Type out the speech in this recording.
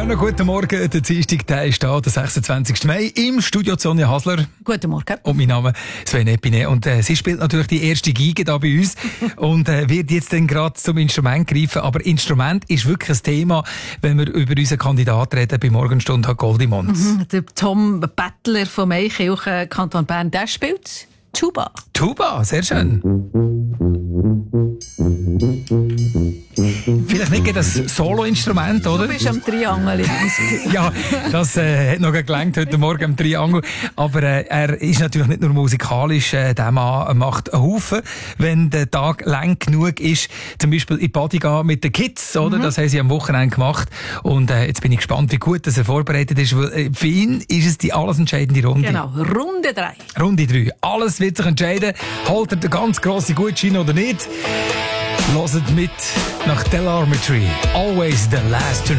Schönen guten Morgen, der Dienstag, der ist da, der 26. Mai, im Studio Sonja Hasler. Guten Morgen. Und mein Name ist Sven Epine. Und sie spielt natürlich die erste Geige da bei uns und wird jetzt dann gerade zum Instrument greifen. Aber Instrument ist wirklich ein Thema, wenn wir über unseren Kandidaten reden bei Morgenstunde Goldimond. Der Tom Bettler von Maikirchen, Kanton Bern, der spielt Tuba. Tuba, sehr schön. Vielleicht nicht das Solo-Instrument, oder? Du bist am Triangel. Ja, das hat noch gelangt heute Morgen am Triangel. Aber er ist natürlich nicht nur musikalisch. Der Mann macht einen Haufen, wenn der Tag lang genug ist. Zum Beispiel in die Party gehen mit den Kids, oder? Das haben sie am Wochenende gemacht. Und jetzt bin ich gespannt, wie gut er vorbereitet ist. Weil, für ihn ist es die alles entscheidende Runde. Genau, Runde 3. Runde 3. Alles wird sich entscheiden. Holt er den ganz grossen Gutschein oder nicht? Hört mit nach Delormetry. Always the last to